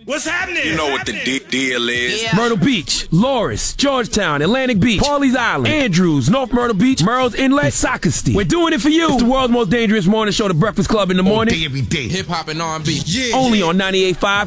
What's happening? You know what the deal is. Yeah. Myrtle Beach, Loris, Georgetown, Atlantic Beach, Pawleys Island, Andrews, North Myrtle Beach, Merle's Inlet, Socastee. We're doing it for you. It's the world's most dangerous morning show, The Breakfast Club in the morning. Every day. Hip hop and R&B. Yeah. Only on 98.5